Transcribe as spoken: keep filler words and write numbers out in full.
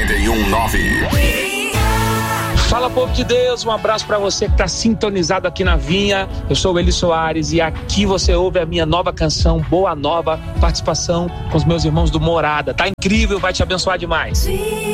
noventa e um nove. Fala, povo de Deus, um abraço pra você que tá sintonizado aqui na Vinha. Eu sou o Eli Soares e aqui você ouve a minha nova canção, Boa Nova, participação com os meus irmãos do Morada. Tá incrível, vai te abençoar demais.